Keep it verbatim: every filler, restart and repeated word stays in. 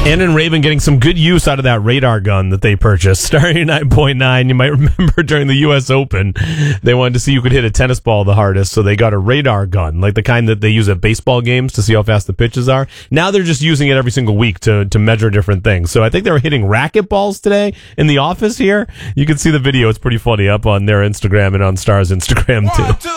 Ann and Raven getting some good use out of that radar gun that they purchased. Star eighty-nine point nine, you might remember during the U S Open, they wanted to see who could hit a tennis ball the hardest, so they got a radar gun, like the kind that they use at baseball games to see how fast the pitches are. Now they're just using it every single week to, to measure different things. So I think they were hitting racket balls today in the office here. You can see the video. It's pretty funny up on their Instagram and on Star's Instagram, too.